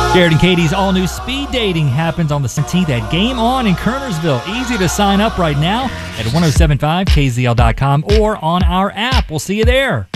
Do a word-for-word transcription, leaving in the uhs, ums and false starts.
Jared and Katie's all-new speed dating happens on the seventeenth at Game On in Kernersville. Easy to sign up right now at ten seventy-five K Z L dot com or on our app. We'll see you there.